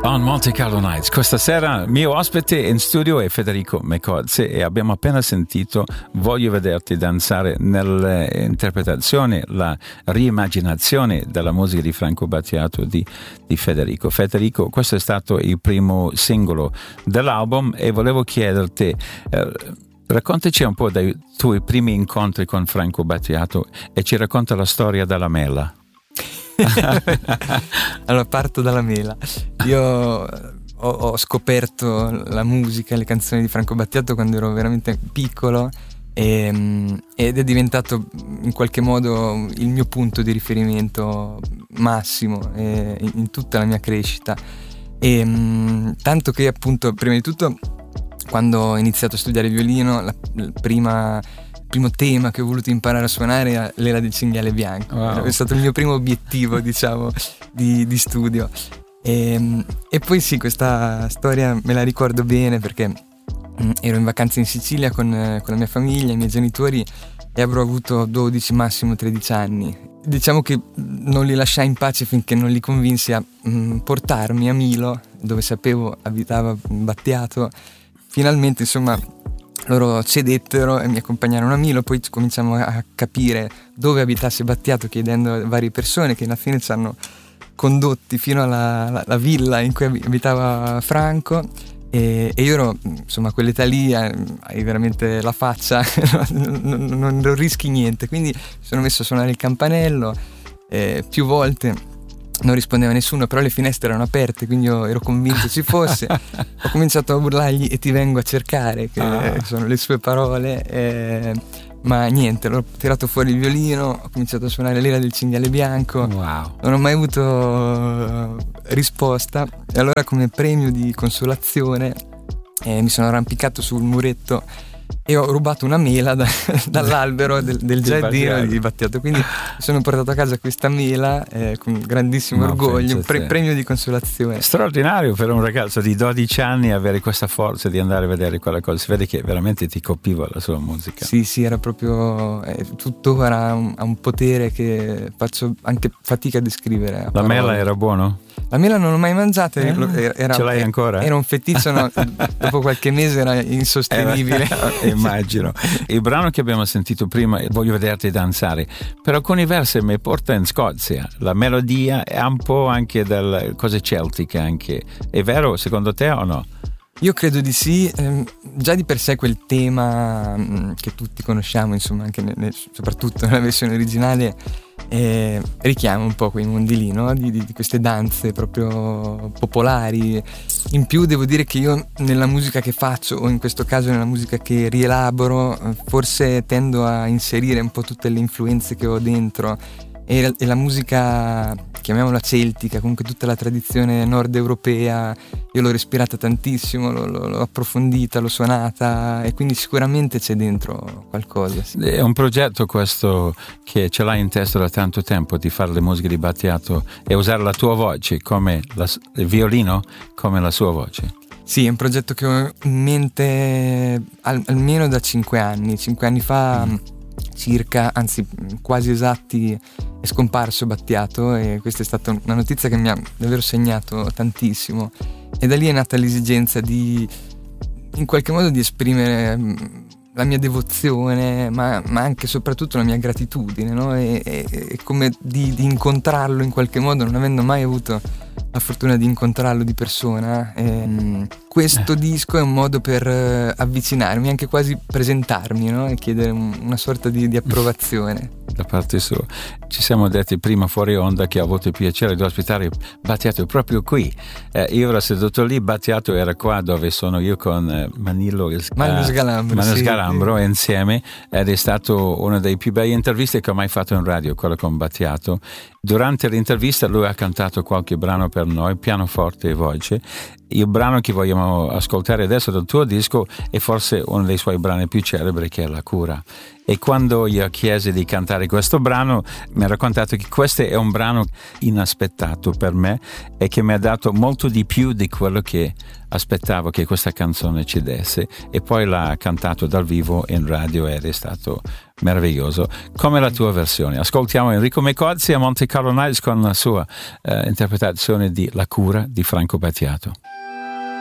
On Monte Carlo Nights. Questa sera mio ospite in studio è Federico Mecozzi e abbiamo appena sentito Voglio vederti danzare, nell'interpretazione, la reimmaginazione della musica di Franco Battiato di Federico. Federico, questo è stato il primo singolo dell'album e volevo chiederti, raccontaci un po' dei tuoi primi incontri con Franco Battiato e ci racconta la storia della mela. Allora parto dalla mela. Io ho scoperto la musica e le canzoni di Franco Battiato quando ero veramente piccolo ed è diventato in qualche modo il mio punto di riferimento massimo in tutta la mia crescita, tanto che appunto prima di tutto quando ho iniziato a studiare violino il primo tema che ho voluto imparare a suonare era l'Era del cinghiale bianco. Wow. È stato il mio primo obiettivo, diciamo, di studio. E poi sì, questa storia me la ricordo bene perché ero in vacanza in Sicilia con la mia famiglia, i miei genitori, e avrò avuto 12, massimo 13 anni. Diciamo che non li lasciai in pace finché non li convinsi a portarmi a Milo, dove sapevo abitava Battiato. Finalmente, insomma, loro cedettero e mi accompagnarono a Milo. Poi cominciamo a capire dove abitasse Battiato, chiedendo a varie persone che alla fine ci hanno condotti fino alla villa in cui abitava Franco, e io ero, insomma, a quell'età lì hai veramente la faccia, non rischi niente, quindi mi sono messo a suonare il campanello più volte. Non rispondeva nessuno, però le finestre erano aperte, quindi io ero convinto ci fosse. Ho cominciato a urlargli e ti vengo a cercare, che sono le sue parole, ma niente, l'ho tirato fuori il violino, ho cominciato a suonare l'Era del cinghiale bianco. Wow. Non ho mai avuto risposta, e allora come premio di consolazione mi sono arrampicato sul muretto e ho rubato una mela dall'albero del giardino di Battiato. Quindi mi sono portato a casa questa mela con grandissimo orgoglio, un premio di consolazione. Straordinario per un ragazzo di 12 anni avere questa forza di andare a vedere quella cosa. Si vede che veramente ti colpiva la sua musica. Sì, era proprio tuttora ha un potere che faccio anche fatica a descrivere. La mela era buono? La mela non l'ho mai mangiata, ce l'hai ancora? Era un feticcio, no? Dopo qualche mese era insostenibile. Immagino. Il brano che abbiamo sentito prima, Voglio vederti danzare, per alcuni versi mi porta in Scozia. La melodia è un po' anche delle cose celtiche anche. È vero secondo te o no? Io credo di sì. Già di per sé quel tema che tutti conosciamo, insomma, anche soprattutto nella versione originale, richiama un po' quei mondi lì, no? di queste danze proprio popolari. In più devo dire che io nella musica che faccio, o in questo caso nella musica che rielaboro, forse tendo a inserire un po' tutte le influenze che ho dentro, e la musica, chiamiamola celtica, comunque tutta la tradizione nord europea, io l'ho respirata tantissimo, l'ho approfondita, l'ho suonata, e quindi sicuramente c'è dentro qualcosa. Sì. È un progetto questo che ce l'hai in testa da tanto tempo, di fare le musiche di Battiato e usare la tua voce come il violino come la sua voce. Sì, è un progetto che ho in mente almeno da 5 anni. 5 anni fa circa, anzi quasi esatti, è scomparso Battiato, e questa è stata una notizia che mi ha davvero segnato tantissimo, e da lì è nata l'esigenza di, in qualche modo, di esprimere la mia devozione, ma anche e soprattutto la mia gratitudine, no? E come di incontrarlo in qualche modo, non avendo mai avuto la fortuna di incontrarlo di persona. Questo disco è un modo per avvicinarmi, anche quasi presentarmi, no? E chiedere una sorta di approvazione da parte sua. Ci siamo detti prima fuori onda che ho avuto il piacere di ospitare Battiato proprio qui. Io ero seduto lì, Battiato era qua dove sono io con Manilo Sgalambro insieme, ed è stato una delle più belle interviste che ho mai fatto in radio, quella con Battiato. Durante l'intervista lui ha cantato qualche brano per noi, pianoforte e voce. Il brano che vogliamo ascoltare adesso del tuo disco è forse uno dei suoi brani più celebri, che è La cura. E quando io chiesi di cantare questo brano mi ha raccontato che questo è un brano inaspettato per me e che mi ha dato molto di più di quello che aspettavo che questa canzone ci desse, e poi l'ha cantato dal vivo in radio ed è stato meraviglioso, come la tua versione. Ascoltiamo Enrico Mecozzi a Monte Carlo Nights con la sua interpretazione di La cura di Franco Battiato.